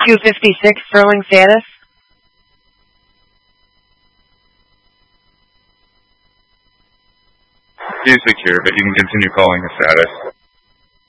256 Sterling status. He's secure, but you can continue calling the status.